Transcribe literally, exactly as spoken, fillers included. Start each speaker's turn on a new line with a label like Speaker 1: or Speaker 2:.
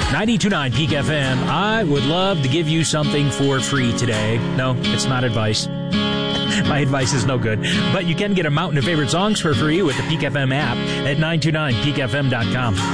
Speaker 1: ninety-two point nine Peak F M. I would love to give you something for free today. No, it's not advice. My advice is no good. But you can get a mountain of favorite songs for free with the Peak F M app at nine two nine peak f m dot com.